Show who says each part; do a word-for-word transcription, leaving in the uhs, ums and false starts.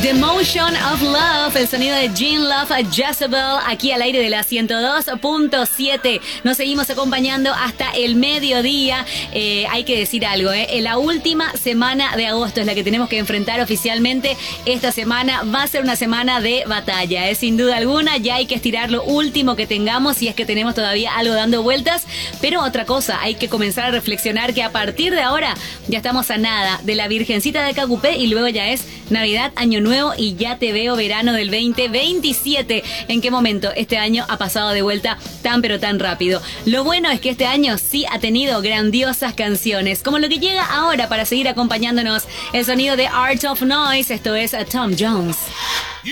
Speaker 1: The Motion of Love, el sonido de Gene Love, Jezebel, aquí al aire de la ciento dos punto siete. Nos seguimos acompañando hasta el mediodía. Eh, hay que decir algo, ¿eh? La última semana de agosto es la que tenemos que enfrentar oficialmente. Esta semana va a ser una semana de batalla, ¿eh? Sin duda alguna. Ya hay que estirar lo último que tengamos, si es que tenemos todavía algo dando vueltas. Pero otra cosa, hay que comenzar a reflexionar que a partir de ahora ya estamos a nada de la Virgencita de Cacupé y luego ya es Navidad, Año Nuevo y ya te veo verano del veinte veintisiete. ¿En qué momento este año ha pasado de vuelta tan pero tan rápido? Lo bueno es que este año sí ha tenido grandiosas canciones, como lo que llega ahora para seguir acompañándonos, el sonido de Art of Noise. Esto es Tom Jones.
Speaker 2: You